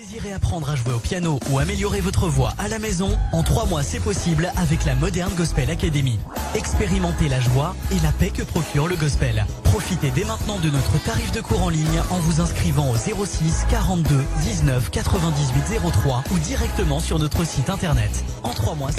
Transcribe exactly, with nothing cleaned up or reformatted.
désirez apprendre à jouer au piano ou améliorer votre voix à la maison, en trois mois c'est possible avec la Modern Gospel Academy. Expérimentez la joie et la paix que procure le gospel. Profitez dès maintenant de notre tarif de cours en ligne en vous inscrivant au zéro six quarante-deux dix-neuf quatre-vingt-dix-huit zéro trois ou directement sur notre site internet. En trois mois,